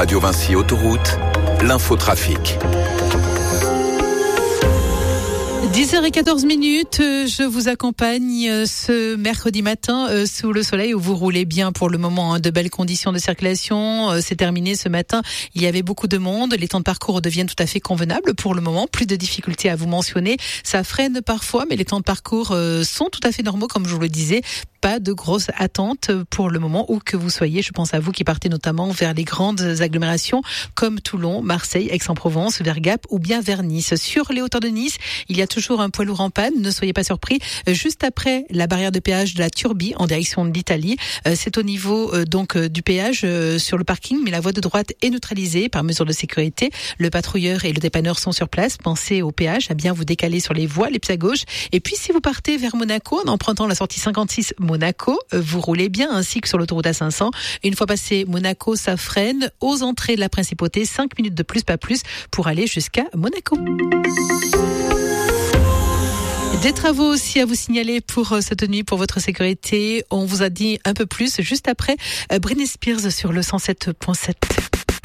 Radio Vinci Autoroute, l'infotrafic. 10h14, je vous accompagne ce mercredi matin sous le soleil où vous roulez bien pour le moment. De belles conditions de circulation, c'est terminé ce matin. Il y avait beaucoup de monde, les temps de parcours deviennent tout à fait convenables pour le moment. Plus de difficultés à vous mentionner, ça freine parfois, mais les temps de parcours sont tout à fait normaux comme je vous le disais. Pas de grosses attentes pour le moment où que vous soyez. Je pense à vous qui partez notamment vers les grandes agglomérations comme Toulon, Marseille, Aix-en-Provence, vers Gap ou bien vers Nice. Sur les hauteurs de Nice, il y a toujours un poids lourd en panne. Ne soyez pas surpris. Juste après la barrière de péage de la Turbie en direction de l'Italie, c'est au niveau du péage sur le parking, mais la voie de droite est neutralisée par mesure de sécurité. Le patrouilleur et le dépanneur sont sur place. Pensez au péage, à bien vous décaler sur les voies les plus à gauche. Et puis si vous partez vers Monaco en empruntant la sortie 56 Monaco, vous roulez bien ainsi que sur l'autoroute A500. Une fois passé Monaco, ça freine aux entrées de la principauté. 5 minutes de plus, pas plus, pour aller jusqu'à Monaco. Des travaux aussi à vous signaler pour cette nuit, pour votre sécurité. On vous a dit un peu plus juste après Britney Spears sur le 107.7.